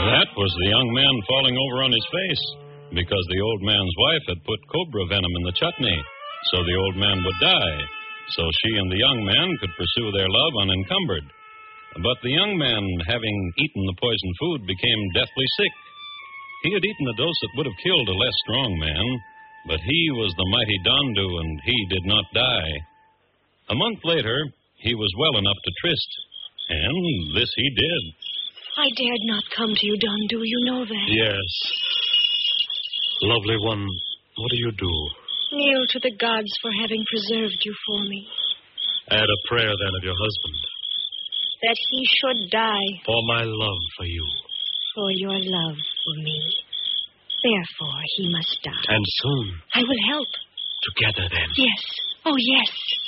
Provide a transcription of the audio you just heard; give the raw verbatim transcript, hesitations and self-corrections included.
That was the young man falling over on his face, because the old man's wife had put cobra venom in the chutney, so the old man would die, so she and the young man could pursue their love unencumbered. But the young man, having eaten the poisoned food, became deathly sick. He had eaten a dose that would have killed a less strong man, but he was the mighty Dondu, and he did not die. A month later, he was well enough to tryst, and this he did. I dared not come to you, Dondu. You know that. Yes. Lovely one, what do you do? Kneel to the gods for having preserved you for me. Add a prayer, then, of your husband. That he should die. For my love for you. For your love for me. Therefore, he must die. And soon. I will help. Together, then. Yes. Oh, yes.